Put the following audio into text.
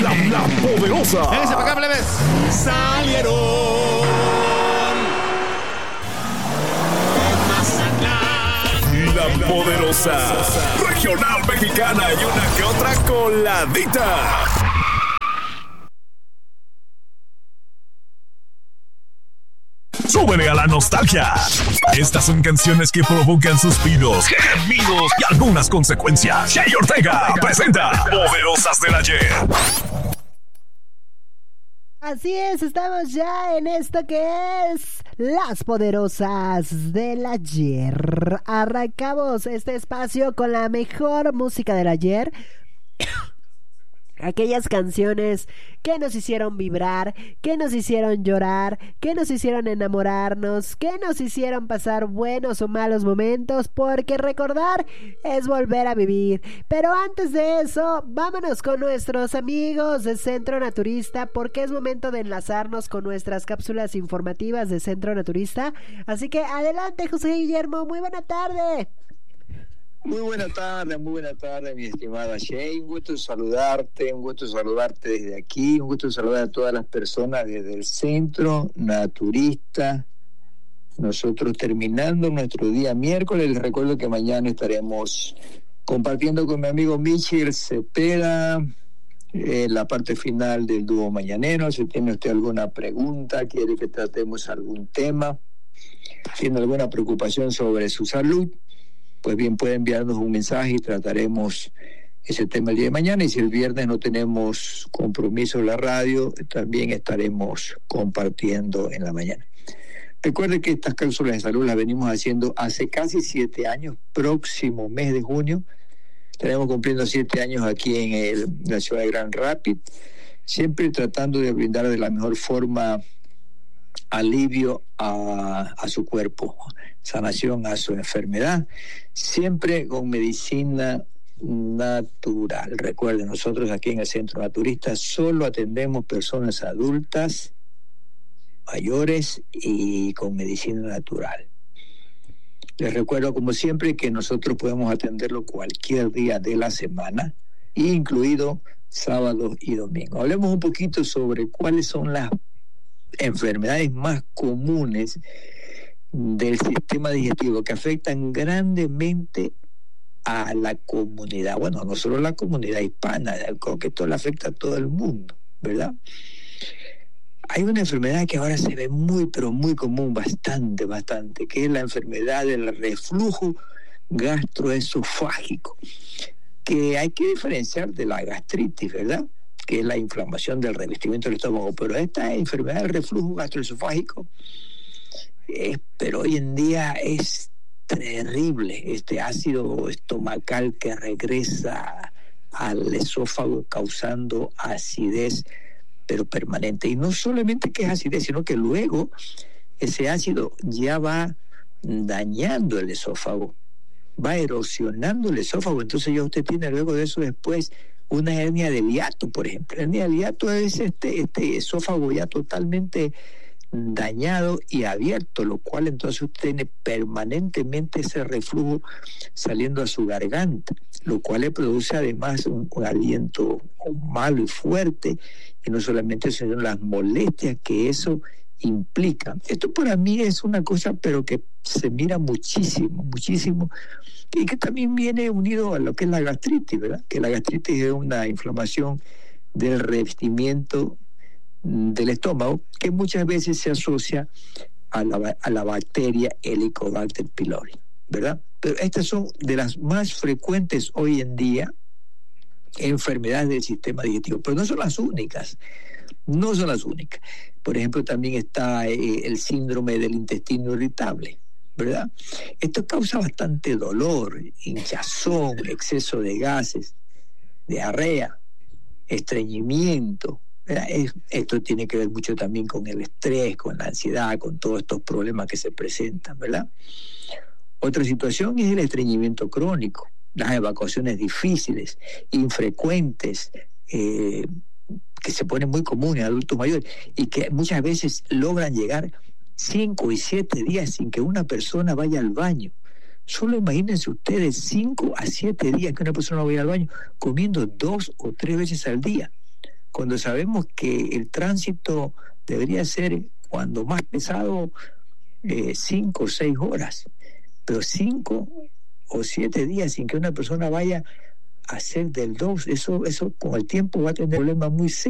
La Poderosa. Véngase para acá, plebes. Salieron de Mazatlán. La Poderosa. Regional Mexicana y una que otra coladita. Súbele a la nostalgia. Estas son canciones que provocan suspiros, gemidos y algunas consecuencias. Jay Ortega presenta Poderosas del Ayer. Así es, estamos ya en esto que es Las Poderosas del Ayer. Arrancamos este espacio con la mejor música del ayer. Aquellas canciones que nos hicieron vibrar, que nos hicieron llorar, que nos hicieron enamorarnos, que nos hicieron pasar buenos o malos momentos, porque recordar es volver a vivir. Pero antes de eso, vámonos con nuestros amigos de Centro Naturista, porque es momento de enlazarnos con nuestras cápsulas informativas de Centro Naturista. Así que adelante, José Guillermo, muy buena tarde. Muy buena tarde, mi estimada Shay. Un gusto saludarte desde aquí, un gusto saludar a todas las personas desde el Centro Naturista. Nosotros terminando nuestro día miércoles, les recuerdo que mañana estaremos compartiendo con mi amigo Michel Cepeda la parte final del dúo mañanero. Si tiene usted alguna pregunta, quiere que tratemos algún tema, tiene alguna preocupación sobre su salud, pues bien, puede enviarnos un mensaje y trataremos ese tema el día de mañana. Y si el viernes no tenemos compromiso en la radio, también estaremos compartiendo en la mañana. Recuerde que estas cápsulas de salud las venimos haciendo hace casi 7 años. Próximo mes de junio estaremos cumpliendo 7 años aquí en la ciudad de Grand Rapids, siempre tratando de brindar de la mejor forma alivio a su cuerpo, sanación a su enfermedad, siempre con medicina natural. Recuerden, nosotros aquí en el Centro Naturista solo atendemos personas adultas, mayores y con medicina natural. Les recuerdo, como siempre, que nosotros podemos atenderlo cualquier día de la semana, incluido sábados y domingos. Hablemos un poquito sobre cuáles son las enfermedades más comunes del sistema digestivo que afectan grandemente a la comunidad. Bueno, no solo la comunidad hispana, creo que esto le afecta a todo el mundo, ¿verdad? Hay una enfermedad que ahora se ve muy, pero muy común, bastante, que es la enfermedad del reflujo gastroesofágico, que hay que diferenciar de la gastritis, ¿verdad?, que es la inflamación del revestimiento del estómago. Pero esta enfermedad del reflujo gastroesofágico, pero hoy en día es terrible, este ácido estomacal que regresa al esófago causando acidez, pero permanente. Y no solamente que es acidez, sino que luego ese ácido ya va dañando el esófago, va erosionando el esófago. Entonces ya usted tiene luego de eso después una hernia de hiato, por ejemplo. La hernia de hiato es este esófago ya totalmente dañado y abierto, lo cual entonces usted tiene permanentemente ese reflujo saliendo a su garganta, lo cual le produce además un aliento malo y fuerte, y no solamente eso, sino las molestias que eso implica. Esto para mí es una cosa, pero que se mira muchísimo, y que también viene unido a lo que es la gastritis, ¿verdad? Que la gastritis es una inflamación del revestimiento del estómago que muchas veces se asocia a la bacteria Helicobacter pylori, ¿verdad? Pero estas son de las más frecuentes hoy en día enfermedades del sistema digestivo, pero no son las únicas. Por ejemplo, también está el síndrome del intestino irritable, ¿verdad? Esto causa bastante dolor, hinchazón, exceso de gases, diarrea, estreñimiento, ¿verdad? Esto tiene que ver mucho también con el estrés, con la ansiedad, con todos estos problemas que se presentan, ¿verdad? Otra situación es el estreñimiento crónico, las evacuaciones difíciles, infrecuentes, que se ponen muy comunes en adultos mayores y que muchas veces logran llegar 5 y 7 días sin que una persona vaya al baño. Solo imagínense ustedes 5 a 7 días que una persona vaya al baño comiendo 2 o 3 veces al día. cuando sabemos que el tránsito debería ser, cuando más pesado, 5 o 6 horas, pero 5 o 7 días sin que una persona vaya a hacer del 2, eso con el tiempo va a tener problemas muy serios.